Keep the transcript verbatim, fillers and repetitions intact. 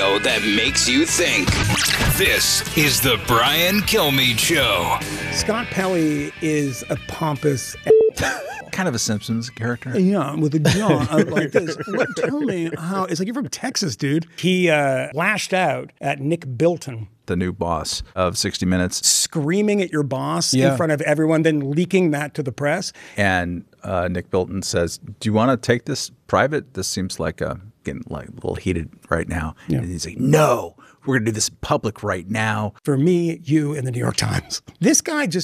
radio that makes you think. This is the Brian Kilmeade Show. Scott Pelley is a pompous kind of a Simpsons character. Yeah, with a jaw out like this. What, tell me how, it's like you're from Texas, dude. He uh, lashed out at Nick Bilton, the new boss of sixty minutes. Screaming at your boss yeah. in front of everyone, then leaking that to the press. And uh, Nick Bilton says, do you want to take this private? This seems like a, getting like a little heated right now. Yeah. And he's like, no, we're going to do this in public right now. For me, you, and the New York Times. This guy just